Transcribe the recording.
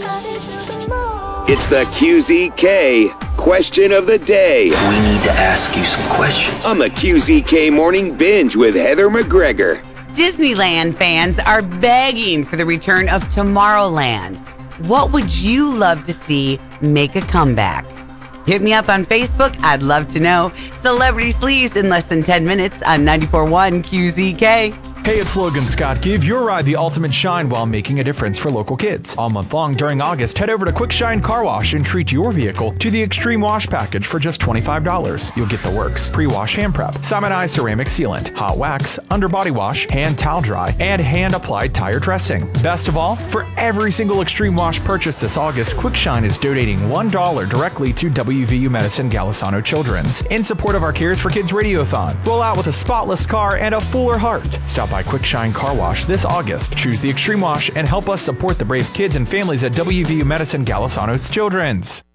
It's the QZK question of the day We need to ask you some questions. on the QZK Morning Binge with Heather McGregor. Disneyland fans are begging for the return of Tomorrowland. What would you love to see make a comeback? Hit me up on Facebook. I'd love to know. Celebrity Sleaze in less than 10 minutes on 94.1 QZK. Hey, it's Logan Scott. Give your ride the ultimate shine while making a difference for local kids. All month long during August, head over to Quick Shine Car Wash and treat your vehicle to the Extreme Wash Package for just $25. You'll get the works: pre-wash hand prep, Simonized ceramic sealant, hot wax, underbody wash, hand towel dry, and hand-applied tire dressing. Best of all, for every single Extreme Wash purchase this August, Quick Shine is donating $1 directly to WVU Medicine Golisano Children's in support of our Cares for Kids Radiothon. Roll out with a spotless car and a fuller heart. Stop by Quick Shine Car Wash this August. Choose the Extreme Wash and help us support the brave kids and families at WVU Medicine Golisano's Children's.